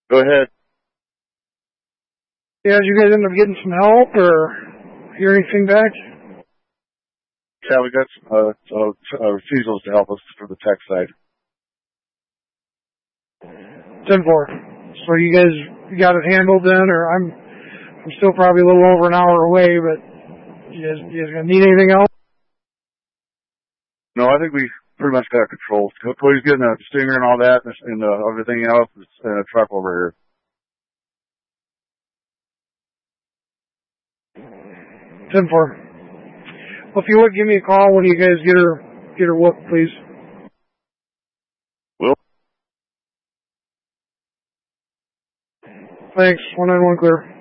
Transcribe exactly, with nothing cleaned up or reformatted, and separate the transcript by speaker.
Speaker 1: Go ahead.
Speaker 2: Yeah, did you guys end up getting some help or hear anything back?
Speaker 1: Yeah, we got some uh, uh, uh, refusals to help us for the tech side.
Speaker 2: ten four. So you guys got it handled then, or I'm I'm still probably a little over an hour away, but you guys, you guys gonna need anything else?
Speaker 1: No, I think we pretty much got it controlled. Cody's getting a stinger and all that, and uh, everything else is in a truck over
Speaker 2: here. ten four. Well, if you would, give me a call when you guys get her, get her whooped, please.
Speaker 1: Will.
Speaker 2: Thanks. one nine one clear.